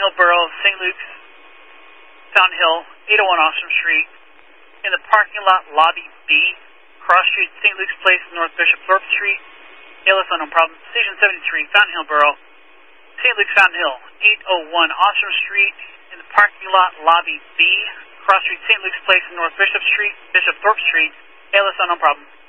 Hill Borough, St. Luke's, Fountain Hill, 801 Ostrom Street, in the parking lot, Lobby B, Cross Street, St. Luke's Place, North Bishop Thorpe Street, ALS unknown problem, Station 73, Fountain Hill Borough, St. Luke's, Fountain Hill, 801 Ostrom Street, in the parking lot, Lobby B, Cross Street, St. Luke's Place, North Bishop Street, Bishop Thorpe Street, ALS unknown problem.